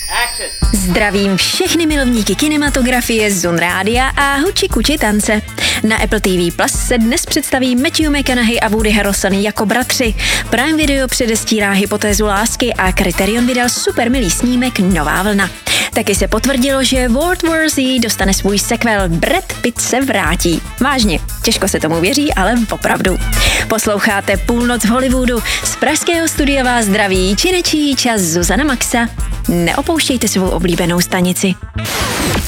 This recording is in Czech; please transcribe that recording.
Zdravím všechny milovníky kinematografie, Zun Rádia a huči kuči tance. Na Apple TV Plus se dnes představí Matthew McConaughey a Woody Harrelson jako bratři. Prime Video předestírá hypotézu lásky a Criterion vydal super milý snímek Nová vlna. Taky se potvrdilo, že World War Z dostane svůj sequel, Brad Pitt se vrátí. Vážně, těžko se tomu věří, ale opravdu. Posloucháte Půlnoc v Hollywoodu. Z pražského studia vás zdraví činečí čas Zuzana Maxa. Neopouštějte svou oblíbenou stanici.